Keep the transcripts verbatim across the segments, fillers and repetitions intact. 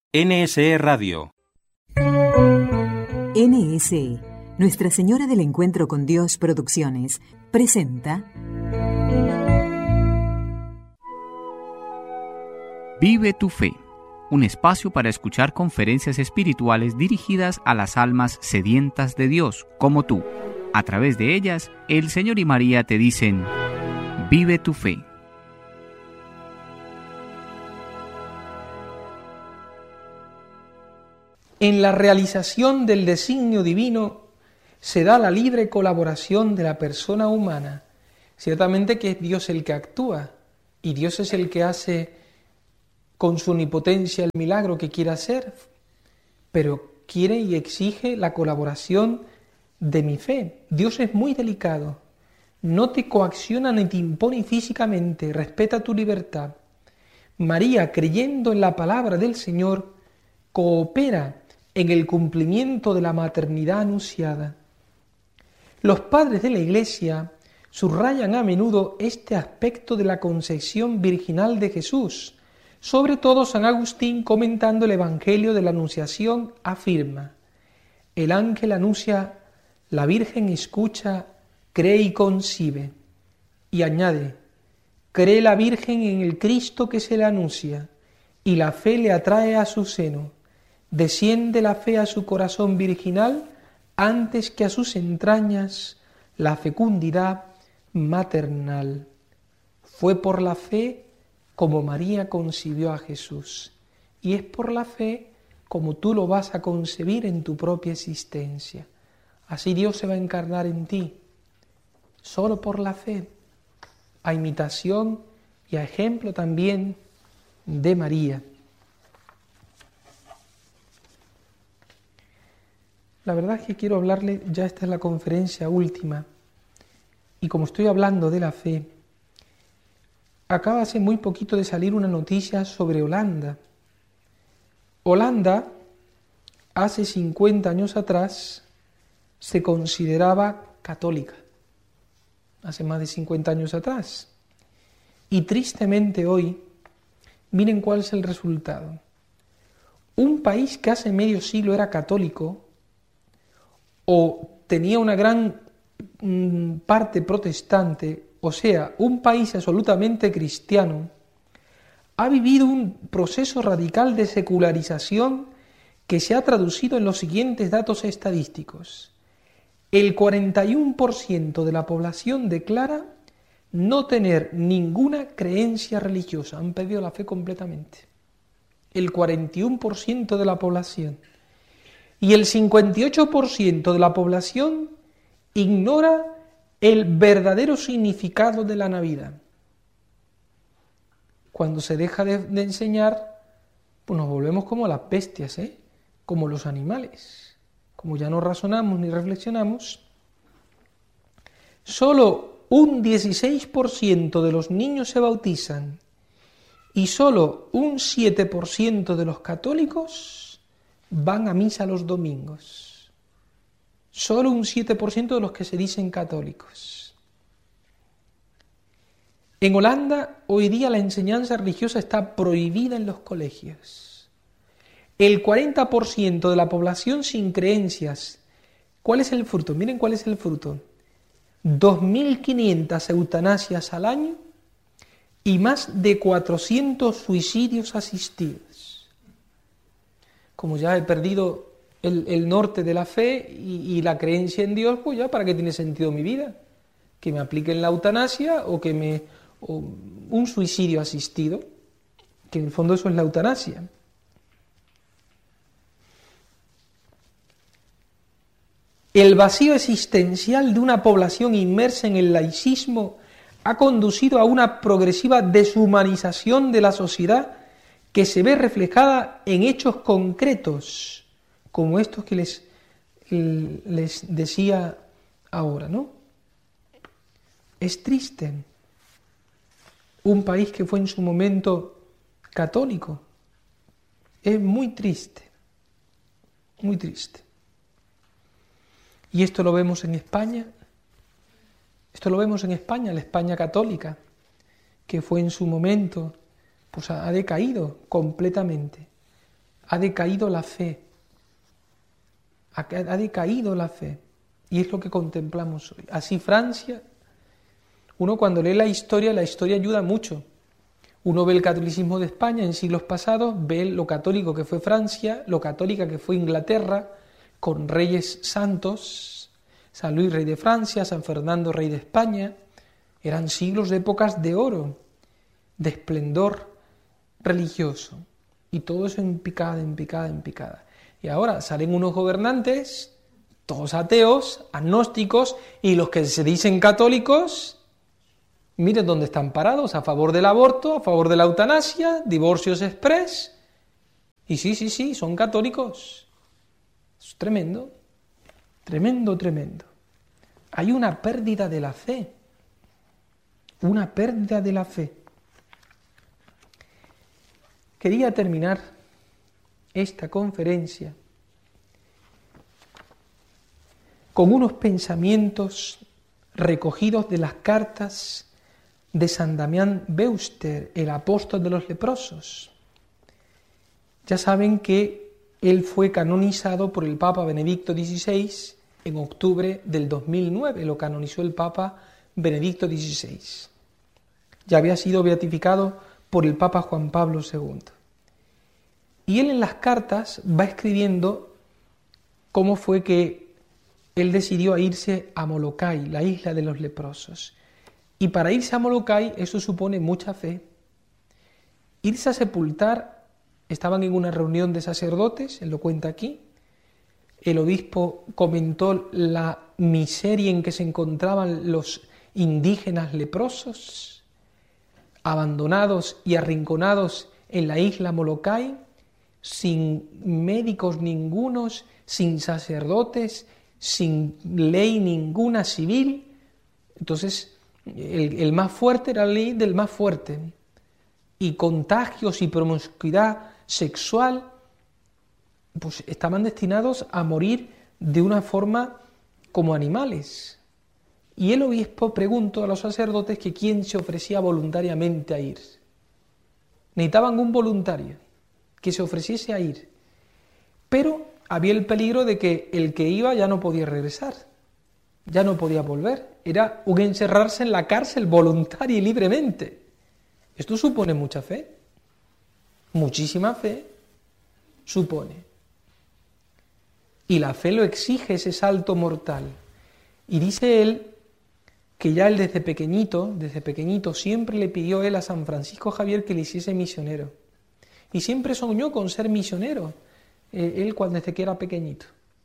N S E Radio. N S E, Nuestra Señora del Encuentro con Dios Producciones, presenta Vive tu fe, un espacio para escuchar conferencias espirituales dirigidas a las almas sedientas de Dios, como tú. A través de ellas, el Señor y María te dicen, vive tu fe. En la realización del designio divino se da la libre colaboración de la persona humana. Ciertamente que es Dios el que actúa, y Dios es el que hace con su omnipotencia el milagro que quiere hacer, pero quiere y exige la colaboración de mi fe. Dios es muy delicado, no te coacciona ni te impone físicamente, respeta tu libertad. María, creyendo en la palabra del Señor, coopera en el cumplimiento de la maternidad anunciada. Los padres de la Iglesia subrayan a menudo este aspecto de la concepción virginal de Jesús. Sobre todo San Agustín, comentando el Evangelio de la Anunciación, afirma: el ángel anuncia, la Virgen escucha, cree y concibe. Y añade: cree la Virgen en el Cristo que se le anuncia, y la fe le atrae a su seno. Desciende la fe a su corazón virginal antes que a sus entrañas la fecundidad maternal. Fue por la fe como María concibió a Jesús, y es por la fe como tú lo vas a concebir en tu propia existencia. Así Dios se va a encarnar en ti, solo por la fe, a imitación y a ejemplo también de María. La verdad es que quiero hablarle, ya esta es la conferencia última, y como estoy hablando de la fe, acaba hace muy poquito de salir una noticia sobre Holanda. Holanda, hace cincuenta años atrás, se consideraba católica, hace más de cincuenta años atrás, y tristemente hoy, miren cuál es el resultado. Un país que hace medio siglo era católico, o tenía una gran mm, parte protestante, o sea, un país absolutamente cristiano, ha vivido un proceso radical de secularización que se ha traducido en los siguientes datos estadísticos. El cuarenta y uno por ciento de la población declara no tener ninguna creencia religiosa, han perdido la fe completamente. El cuarenta y uno por ciento de la población. Y el cincuenta y ocho por ciento de la población ignora el verdadero significado de la Navidad. Cuando se deja de, de enseñar, pues nos volvemos como las bestias, ¿eh? Como los animales. Como ya no razonamos ni reflexionamos, solo un dieciséis por ciento de los niños se bautizan y solo un siete por ciento de los católicos van a misa los domingos. Solo un siete por ciento de los que se dicen católicos. En Holanda, hoy día la enseñanza religiosa está prohibida en los colegios. El cuarenta por ciento de la población sin creencias. ¿Cuál es el fruto? Miren cuál es el fruto. dos mil quinientas eutanasias al año y más de cuatrocientos suicidios asistidos. Como ya he perdido el, el norte de la fe y, y la creencia en Dios, pues ya, ¿para qué tiene sentido mi vida? Que me apliquen la eutanasia o que me o un suicidio asistido, que en el fondo eso es la eutanasia. El vacío existencial de una población inmersa en el laicismo ha conducido a una progresiva deshumanización de la sociedad que se ve reflejada en hechos concretos, como estos que les, les decía ahora, ¿no? Es triste. Un país que fue en su momento católico. Es muy triste, muy triste. Y esto lo vemos en España, esto lo vemos en España, la España católica, que fue en su momento, pues ha decaído completamente. ha decaído la fe. Ha, ha decaído la fe. Y es lo que contemplamos hoy. Así Francia, uno cuando lee la historia, la historia ayuda mucho. Uno ve el catolicismo de España en siglos pasados, ve lo católico que fue Francia, lo católica que fue Inglaterra, con reyes santos, San Luis, rey de Francia, San Fernando, rey de España. Eran siglos de épocas de oro, de esplendor religioso. Y todo eso en picada, en picada, en picada. Y ahora salen unos gobernantes, todos ateos, agnósticos, y los que se dicen católicos, miren dónde están parados, a favor del aborto, a favor de la eutanasia, divorcios express. Y sí, sí, sí, son católicos. Es tremendo, tremendo, tremendo. Hay una pérdida de la fe, una pérdida de la fe. Quería terminar esta conferencia con unos pensamientos recogidos de las cartas de San Damián Beuster, el apóstol de los leprosos. Ya saben que él fue canonizado por el Papa Benedicto dieciséis en octubre del dos mil nueve, lo canonizó el Papa Benedicto dieciséis. Ya había sido beatificado por el Papa Juan Pablo segundo. Y él en las cartas va escribiendo cómo fue que él decidió irse a Molokai, la isla de los leprosos. Y para irse a Molokai eso supone mucha fe. Irse a sepultar, estaban en una reunión de sacerdotes, él lo cuenta aquí, el obispo comentó la miseria en que se encontraban los indígenas leprosos, abandonados y arrinconados en la isla Molokai, sin médicos ningunos, sin sacerdotes, sin ley ninguna civil. Entonces, el, el más fuerte era la ley del más fuerte. Y contagios y promiscuidad sexual, pues estaban destinados a morir de una forma como animales. Y el obispo preguntó a los sacerdotes que quién se ofrecía voluntariamente a ir. Necesitaban un voluntario que se ofreciese a ir. Pero había el peligro de que el que iba ya no podía regresar, ya no podía volver. Era un encerrarse en la cárcel voluntaria y libremente. Esto supone mucha fe, muchísima fe supone. Y la fe lo exige, ese salto mortal. Y dice él que ya él desde pequeñito, desde pequeñito siempre le pidió él a San Francisco Javier que le hiciese misionero. Y siempre soñó con ser misionero, eh, él cuando desde que era pequeñito.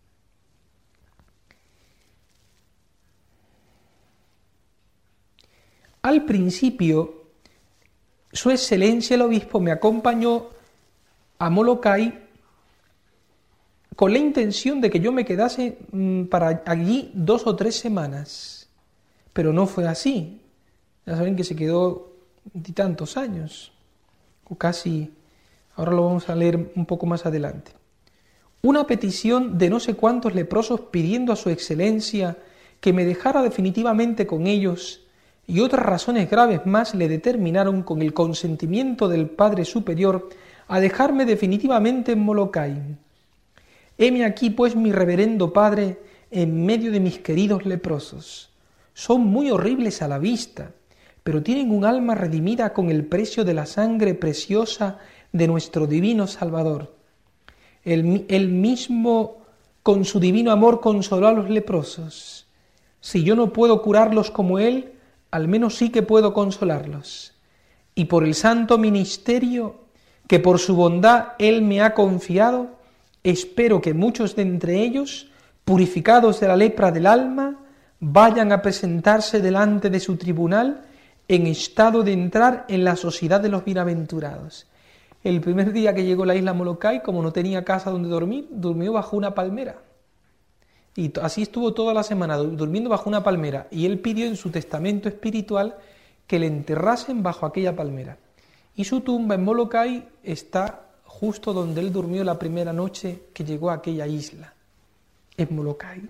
Al principio, Su Excelencia el Obispo me acompañó a Molokai con la intención de que yo me quedase mmm, para allí dos o tres semanas, pero no fue así. Ya saben que se quedó de tantos años, o casi, ahora lo vamos a leer un poco más adelante. Una petición de no sé cuántos leprosos pidiendo a Su Excelencia que me dejara definitivamente con ellos, y otras razones graves más le determinaron, con el consentimiento del Padre Superior, a dejarme definitivamente en Molokai. Heme aquí, pues, mi reverendo Padre, en medio de mis queridos leprosos. Son muy horribles a la vista, pero tienen un alma redimida con el precio de la sangre preciosa de nuestro divino Salvador. Él, él mismo, con su divino amor, consoló a los leprosos. Si yo no puedo curarlos como Él, al menos sí que puedo consolarlos. Y por el santo ministerio que por su bondad Él me ha confiado, espero que muchos de entre ellos, purificados de la lepra del alma, vayan a presentarse delante de su tribunal en estado de entrar en la sociedad de los bienaventurados. El primer día que llegó a la isla Molokai, como no tenía casa donde dormir, durmió bajo una palmera. Y así estuvo toda la semana, durmiendo bajo una palmera. Y él pidió en su testamento espiritual que le enterrasen bajo aquella palmera. Y su tumba en Molokai está justo donde él durmió la primera noche que llegó a aquella isla, en Molokai.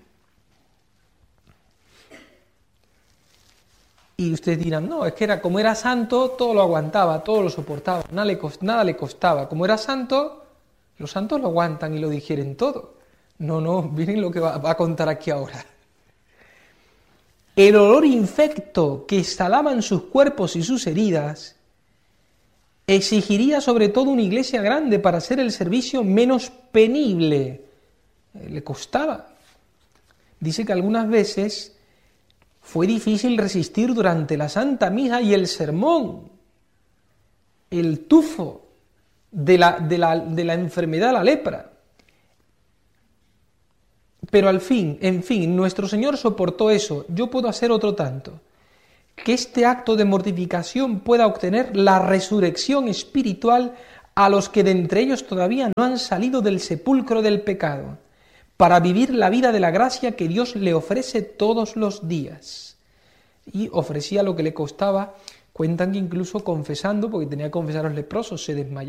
Y ustedes dirán, no, es que era como era santo, todo lo aguantaba, todo lo soportaba, nada le, cost, nada le costaba. Como era santo, Los santos lo aguantan y lo digieren todo. No, no, miren lo que va, va a contar aquí ahora. El olor infecto que exhalaban sus cuerpos y sus heridas exigiría sobre todo una iglesia grande para hacer el servicio menos penible. Eh, le costaba. Dice que algunas veces fue difícil resistir durante la Santa Misa y el sermón, el tufo de la, de la, de la enfermedad, la lepra. Pero al fin, en fin, nuestro Señor soportó eso. Yo puedo hacer otro tanto. Que este acto de mortificación pueda obtener la resurrección espiritual a los que de entre ellos todavía no han salido del sepulcro del pecado, para vivir la vida de la gracia que Dios le ofrece todos los días. Y ofrecía lo que le costaba, cuentan que incluso confesando, porque tenía que confesar a los leprosos, se desmayaba.